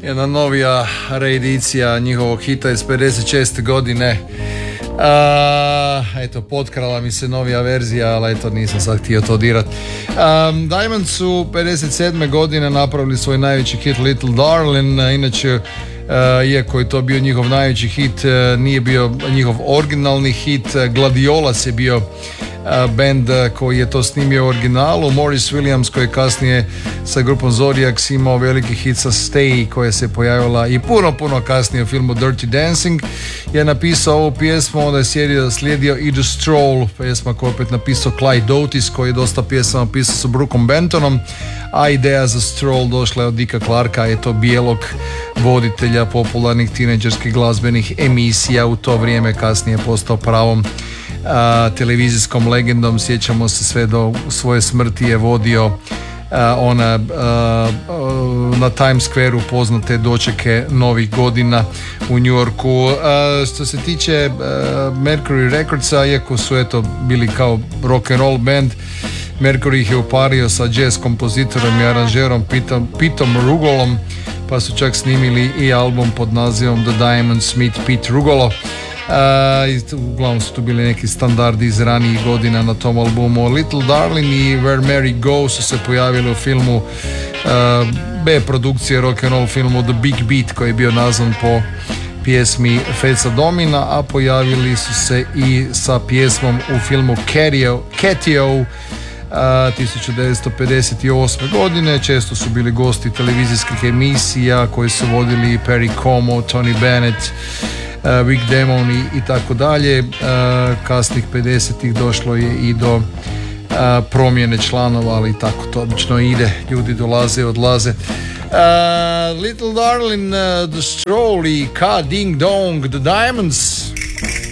jedna novija reedicija njihovog hita iz 56. godine. Eto, potkrala mi se novija verzija, ali eto, nisam sad htio to dirat. Diamonds su 57. godine napravili svoj najveći hit Little Darling. Inače, iako je to bio njihov najveći hit, nije bio njihov originalni hit. Gladiolas je bio band koji je to snimio u originalu. Maurice Williams, koji je kasnije sa grupom Zodiacs imao veliki hit sa Stay, koja se pojavila i puno kasnije u filmu Dirty Dancing, je napisao ovu pjesmu. Onda je slijedio i The Stroll, pjesma koju opet napisao Clyde Otis, koji je dosta pjesama pisao sa Brookom Bentonom, a ideja za Stroll došla je od Dicka Clarka, je to bijelog voditelja popularnih tinejdžerskih glazbenih emisija u to vrijeme. Kasnije postao pravom televizijskom legendom. Sjećamo se, sve do svoje smrti je vodio na Times Square-u poznate dočeke novih godina u New Yorku. Što se tiče Mercury Recordsa, iako su bili kao rock and roll band, Mercury ih je upario sa jazz kompozitorom i aranžerom Pitom Rugolom, pa su čak snimili i album pod nazivom The Diamonds Smith Pete Rugolo. Uglavnom su tu bili neki standardi iz ranijih godina na tom albumu. Little Darling i Where Mary Goes su se pojavili u filmu B produkcije rock and roll filmu The Big Beat, koji je bio nazvan po pjesmi Feca Domina, a pojavili su se i sa pjesmom u filmu Catio 1958. godine. Često su bili gosti televizijskih emisija koji su vodili Perry Como, Tony Bennett, Vic Damone i tako dalje. Kasnih 50-ih došlo je i do promjene članova, ali tako to obično ide, ljudi dolaze i odlaze. Little Darling, The Stroll i Ka Ding Dong, The Diamonds.